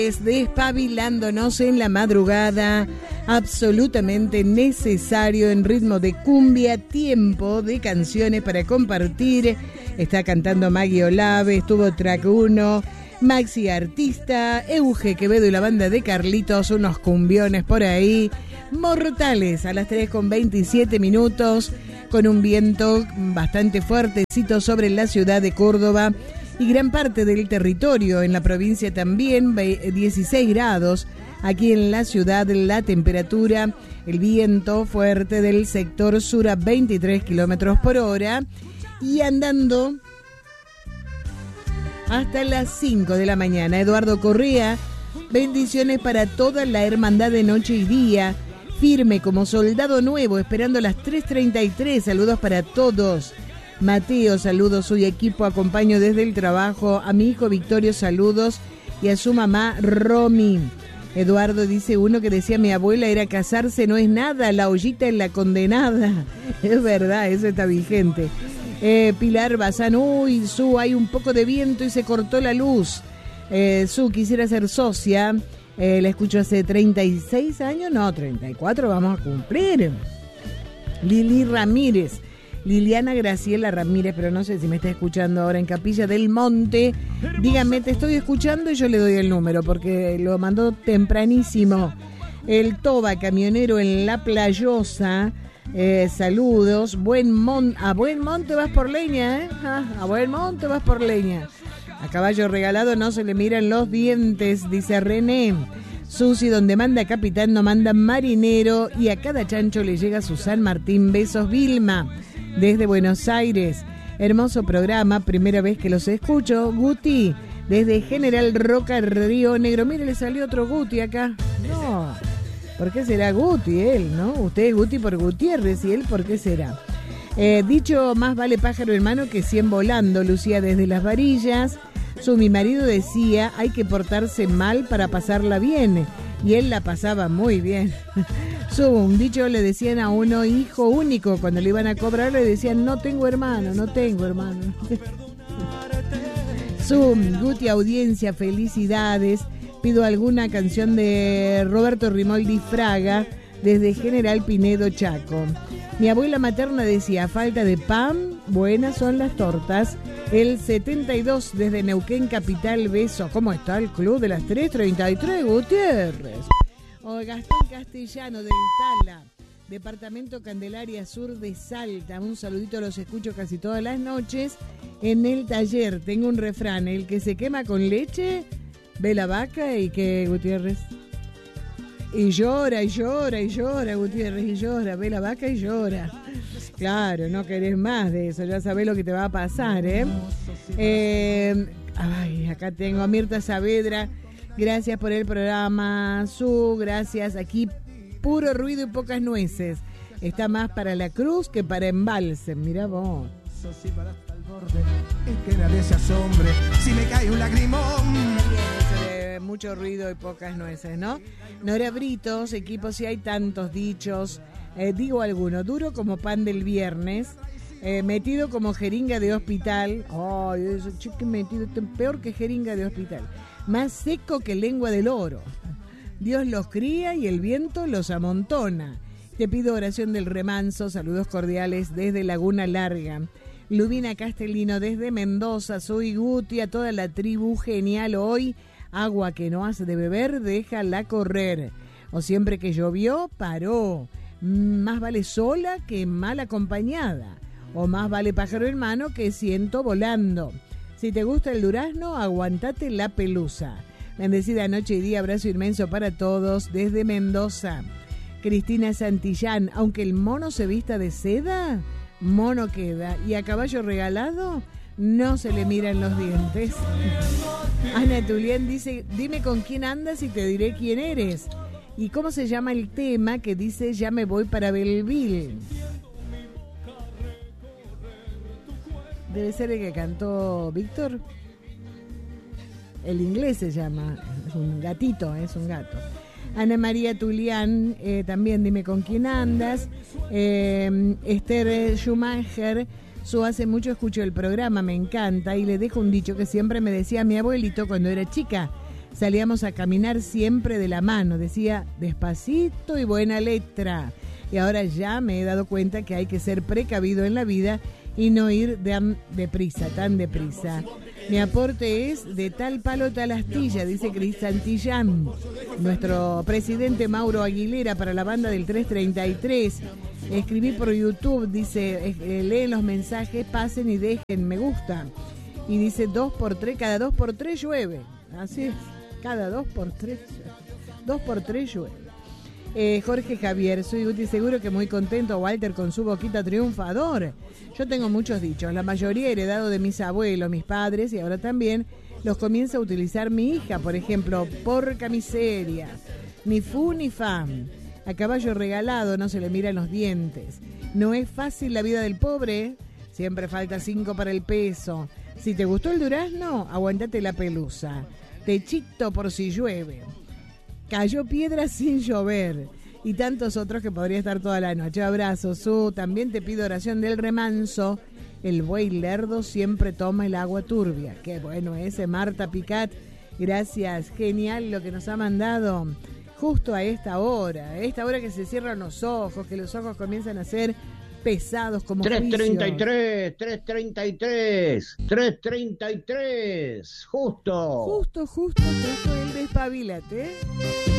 Despabilándonos en la madrugada, absolutamente necesario en ritmo de cumbia, tiempo de canciones para compartir. Está cantando Maggie Olave, estuvo Track 1, Maxi Artista, Euge Quevedo y la banda de Carlitos, unos cumbiones por ahí, mortales a las 3:27, con un viento bastante fuertecito sobre la ciudad de Córdoba y gran parte del territorio, en la provincia también, 16 grados. Aquí en la ciudad la temperatura, el viento fuerte del sector sur a 23 kilómetros por hora y andando hasta las 5 de la mañana. Eduardo Correa, bendiciones para toda la hermandad de noche y día, firme como soldado nuevo, esperando las 3:33. Saludos para todos. Mateo, saludos, su equipo, acompaño desde el trabajo, a mi hijo Victorio, saludos, y a su mamá Romy. Eduardo dice, uno que decía mi abuela era casarse no es nada, la ollita es la condenada. Es verdad, eso está vigente. Pilar Bazán, uy, Su, hay un poco de viento y se cortó la luz. Su, quisiera ser socia, la escucho hace 36 años, no, 34 vamos a cumplir. Lili Ramírez. Liliana Graciela Ramírez, pero no sé si me está escuchando ahora en Capilla del Monte. Dígame, te estoy escuchando y yo le doy el número porque lo mandó tempranísimo. El Toba, camionero en La Playosa. Saludos. A Buen Monte vas por leña, ¿eh? A Buen Monte vas por leña. A caballo regalado no se le miran los dientes, dice René. Susi, donde manda capitán no manda marinero, y a cada chancho le llega su San Martín. Besos, Vilma. Desde Buenos Aires, hermoso programa, primera vez que los escucho. Guti, desde General Roca, Río Negro. Mire, le salió otro Guti acá. No, ¿por qué será Guti él, no? Usted es Guti por Gutiérrez, y él, ¿por qué será? Dicho, más vale pájaro en mano que 100 volando. Lucía, desde Las Varillas. Mi marido decía, hay que portarse mal para pasarla bien, y él la pasaba muy bien. Un dicho, le decían a uno hijo único, cuando le iban a cobrar le decían, no tengo hermano. Guti, audiencia, felicidades. Pido alguna canción de Roberto Rimoldi Fraga, desde General Pinedo, Chaco. Mi abuela materna decía, a falta de pan, buenas son las tortas. El 72, desde Neuquén Capital, beso. ¿Cómo está el club de las 3:33, Gutiérrez? Gastón Castellano del Tala, departamento Candelaria Sur de Salta. Un saludito, los escucho casi todas las noches. En el taller tengo un refrán, el que se quema con leche, ve la vaca y que, Gutiérrez. Y llora, Gutiérrez, y llora, ve la vaca y llora. Claro, no querés más de eso, ya sabés lo que te va a pasar, ¿eh? Acá tengo a Mirta Saavedra. Gracias por el programa, gracias. Aquí puro ruido y pocas nueces. Está más para la cruz que para embalse. Mirá vos. Que nadie se asombre si me cae un lagrimón. Mucho ruido y pocas nueces, ¿no? Nora Britos, equipo, si hay tantos dichos. Digo alguno, duro como pan del viernes, metido como jeringa de hospital. Ay, eso, chique, metido, peor que jeringa de hospital. Más seco que lengua del oro. Dios los cría y el viento los amontona. Te pido oración del remanso, saludos cordiales desde Laguna Larga. Lubina Castellino desde Mendoza, soy Guti, a toda la tribu genial hoy. Agua que no hace de beber, déjala correr. O siempre que llovió, paró. Más vale sola que mal acompañada. O más vale pájaro en mano que ciento volando. Si te gusta el durazno, aguantate la pelusa. Bendecida noche y día, abrazo inmenso para todos desde Mendoza. Cristina Santillán, aunque el mono se vista de seda, mono queda. Y a caballo regalado, no se le miran los dientes. Ana Tulián dice, dime con quién andas y te diré quién eres. ¿Y cómo se llama el tema que dice ya me voy para Belleville? Debe ser el que cantó Víctor. El inglés se llama, es un gatito, es un gato. Ana María Tulián, también dime con quién andas. Esther Schumacher, hace mucho escucho el programa, me encanta, y le dejo un dicho que siempre me decía mi abuelito cuando era chica. salíamos a caminar siempre de la mano, decía despacito y buena letra. Y ahora ya me he dado cuenta que hay que ser precavido en la vida y no ir tan deprisa. Mi aporte es de tal palo tal astilla, dice Cristian Tillán. Nuestro presidente Mauro Aguilera para la banda del 333. Escribí por YouTube, dice, leen los mensajes, pasen y dejen me gusta. Y dice 2x3, cada 2x3 llueve. Así es, cada 2x3 llueve. Jorge Javier, soy útil, seguro que muy contento Walter con su boquita triunfador. Yo tengo muchos dichos, la mayoría heredado de mis abuelos, mis padres, y ahora también los comienza a utilizar mi hija. Por ejemplo, porca miseria, ni fu ni fam, a caballo regalado no se le miran los dientes. No es fácil la vida del pobre, siempre falta 5 para el peso. Si te gustó el durazno, aguantate la pelusa. Techito por si llueve. Cayó piedra sin llover. Y tantos otros que podría estar toda la noche. Abrazo, Su. También te pido oración del remanso. El buey lerdo siempre toma el agua turbia. Qué bueno ese, Marta Picat. Gracias, genial lo que nos ha mandado. Justo a esta hora que se cierran los ojos, que los ojos comienzan a ser pesados como 333, justo el despabilate.